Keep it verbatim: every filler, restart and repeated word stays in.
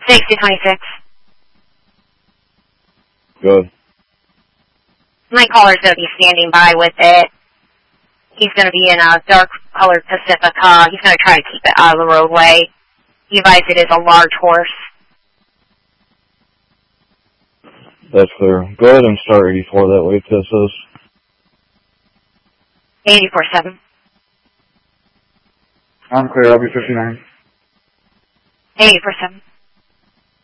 sixty twenty-six. Good. My caller's going to be standing by with it. He's going to be in a dark-colored Pacifica. He's going to try to keep it out of the roadway. He advised it is a large horse. That's clear. Go ahead and start eighty-four that way, T S S. eighty-four seven. I'm clear, I'll be fifty-nine. eighty-four seven.